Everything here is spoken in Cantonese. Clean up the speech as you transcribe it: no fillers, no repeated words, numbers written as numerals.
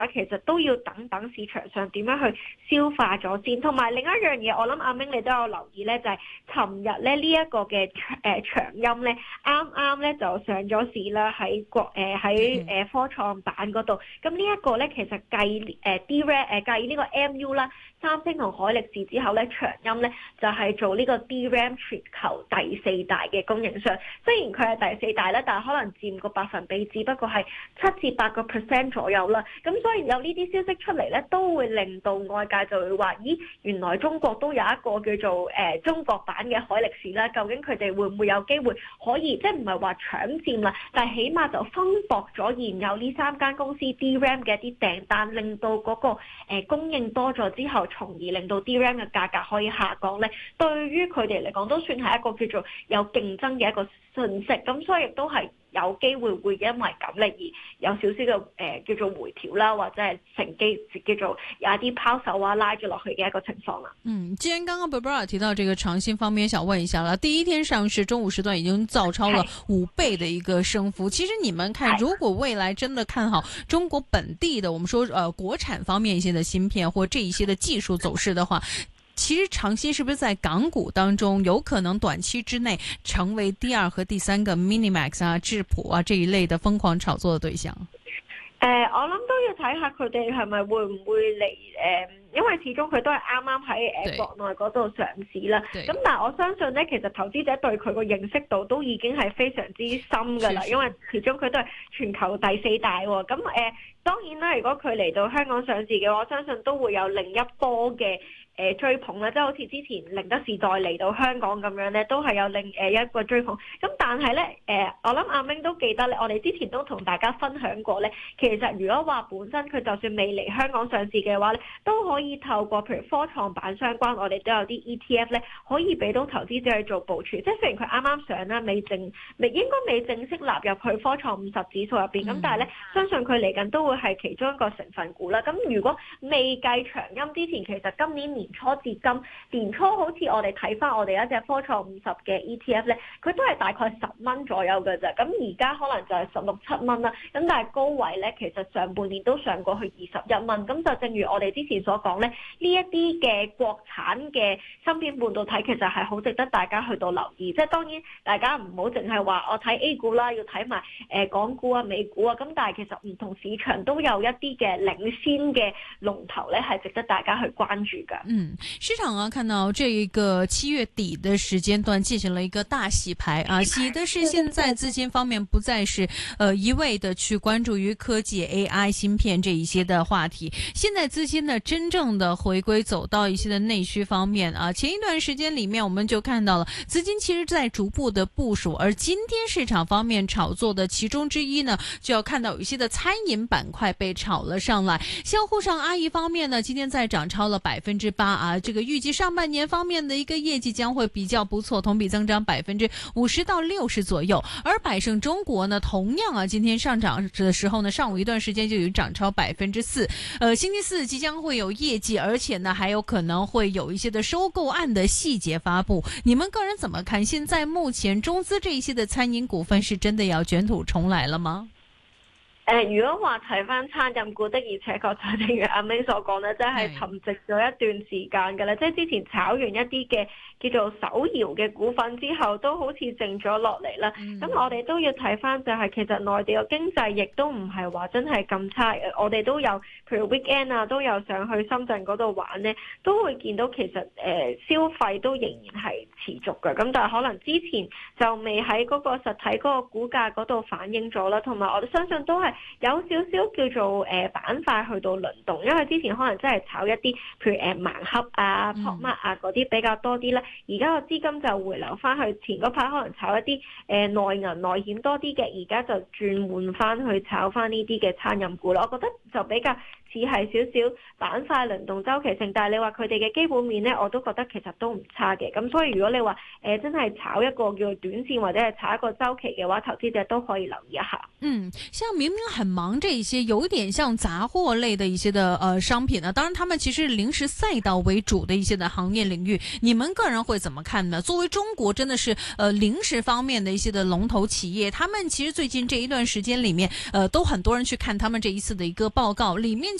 其實都要等市場上點樣去消化咗先。同埋另一樣嘢，我諗阿明你都有留意咧，就係尋日咧呢一個嘅長鑫咧，啱啱咧就上咗市啦，喺科創板嗰度。咁呢一個咧其實繼DRAM 繼呢個 MU 啦、三星同海力士之後咧，長鑫咧就係做呢個 DRAM 全球第四大嘅供應商。雖然佢係第四大咧，但係可能佔個百分比只不過係7-8% 左右啦。咁所以有呢啲消息出嚟咧，都會令到外界就會話：咦，原來中國都有一個叫做中國版嘅海力士啦。究竟佢哋會唔會有機會可以即係唔係話搶佔啦？但係起碼就分薄咗現有呢3間公司 DRAM 嘅一啲訂單，令到嗰個供應多咗之後，從而令到 DRAM 嘅價格可以下降咧。對於佢哋嚟講，都算係一個叫做有競爭嘅一個訊息。咁所以亦都係有機會會因為咁咧而有少少嘅叫做回調啦，或者係乘機叫做有一啲拋售啊拉咗落去嘅一個情況啦。 既然剛剛 Barbara 提到這個長鑫方面，想問一下啦，第一天上市中午時段已經照超了5倍的一個升幅。其實你們看，如果未來真的看好中國本地的，我們說國產方面一些的芯片或這一些的技術走勢的話，其實長鑫是不是在港股當中有可能短期之內成為第2和第3個 Minimax 啊、智譜啊這一類的瘋狂炒作的對象？ 我諗都要睇下佢哋係咪會唔會嚟因為始終佢都係啱啱喺國內嗰度上市啦。咁但係我相信咧，其實投資者對佢個認識度都已經係非常之深㗎啦，因為始終佢都係全球第4大喎。咁當然啦，如果佢嚟到香港上市嘅話，我相信都會有另一波嘅追捧啦，即係好似之前寧德時代嚟到香港咁樣咧，都係有另一個追捧。咁但係咧我諗阿明都記得咧，我哋之前都同大家分享過咧，其實如果話本身佢就算未嚟香港上市嘅話咧，都可以透過譬如科創板相關，我哋都有啲 ETF 咧，可以俾到投資者去做部署。即係雖然佢啱啱上啦，應該未正式納入去科創50指數入邊，咁但係咧，相信佢嚟緊都會係其中一個成分股啦。咁如果未計長鑫之前，其實今年年初至今，年初好似我哋睇翻我哋一隻科創50嘅 ETF 咧，佢都係大概10蚊左右嘅啫。咁而家可能就係16-17蚊啦。咁但係高位咧，其實上半年都上過去21蚊。咁就正如我哋之前所講咧，呢一啲嘅國產嘅芯片半導體其實係好值得大家去到留意。即係當然大家唔好淨係話我睇 A 股啦，要睇埋港股啊、美股啊。咁但係其實唔同市場都有一啲嘅領先嘅龍頭咧，係值得大家去關注㗎。 市場啊，看到這一個7月底的時間段進行了一個大洗牌啊，洗的是現在資金方面不再是一味的去關注於科技 AI 芯片這一些的話題，現在資金呢真正的回歸走到一些的內需方面啊。前一段時間裏面我們就看到了資金其實在逐步的部署，而今天市場方面炒作的其中之一呢，就要看到有一些的餐飲板塊被炒了上來，像滬上阿姨方面呢，今天在漲超了8%啊，這個預計上半年方面的一個業績將會比較不錯，同比增長50%到60%左右。而百勝中國呢，同樣啊，今天上漲的時候呢，上午一段時間就已經漲超4%。星期四即將會有業績，而且呢，還有可能會有一些的收購案的細節發布。你們個人怎麼看？現在目前中資這一些的餐飲股份是真的要捲土重來了嗎？ 如果話睇翻餐飲股的，而且確就正如阿明所講咧，真係沉寂咗一段時間㗎啦。即係之前炒完一啲嘅叫做手搖嘅股份之後，都好似靜咗落嚟啦。咁我哋都要睇翻就係其實內地嘅經濟亦都唔係話真係咁差。我哋都有譬如 weekend 啊，都有上去深圳嗰度玩咧，都會見到其實消費都仍然係持續嘅。咁但係可能之前就未喺嗰個實體嗰個股價嗰度反映咗啦。同埋我哋相信都係有少少叫做板塊去到輪動，因為之前可能真係炒一啲譬如盲盒啊、PopMart 啊嗰啲比較多啲咧，而家個資金就回流翻去前嗰排可能炒一啲內銀內險多啲嘅，而家就轉換翻去炒翻呢啲嘅餐飲股啦。我覺得就比較似係少少板塊輪動周期性，但係你話佢哋嘅基本面咧，我都覺得其實都唔差嘅。咁所以如果你話真係炒一個叫做短線或者係炒一個周期嘅話，投資者都可以留意一下。 像明明很忙這一些有點像雜貨類的一些的商品呢？當然，他們其實零食賽道為主的一些的行業領域，你們個人會怎麼看呢？作為中國真的是零食方面的一些的龍頭企業，他們其實最近這一段時間裏面，都很多人去看他們這一次的一個報告，裏面